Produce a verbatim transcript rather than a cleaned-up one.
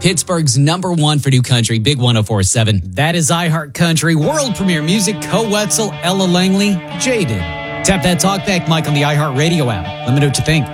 Pittsburgh's number one for new country, Big one oh four point seven. That is iHeart Country, world premiere music, Co Wetzel, Ella Langley, Jaded. Tap that talk back mic on the iHeart Radio app. Let me know what you think.